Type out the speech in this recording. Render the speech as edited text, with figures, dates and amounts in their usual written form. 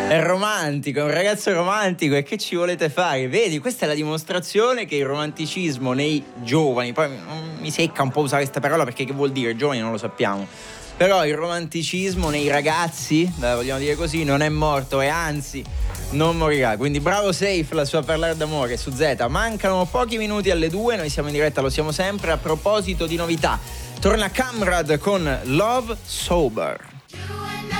È romantico, è un ragazzo romantico, e che ci volete fare? Vedi, questa è la dimostrazione che il romanticismo nei giovani, poi mi secca un po' usare questa parola perché che vuol dire giovani non lo sappiamo, però il romanticismo nei ragazzi, vogliamo dire così, non è morto e anzi non morirà. Quindi bravo Safe, la sua Parlare d'amore su Z. Mancano pochi minuti alle 2, noi siamo in diretta, lo siamo sempre. A proposito di novità, torna Kamrad con Love Sober.